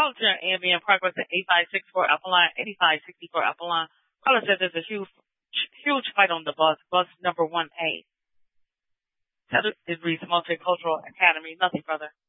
Caller to ambient progress at 8564 Apple Line, 8564 Apple Line. Caller says there's a huge fight on the bus number 1A. It reads Multicultural Academy. Nothing further.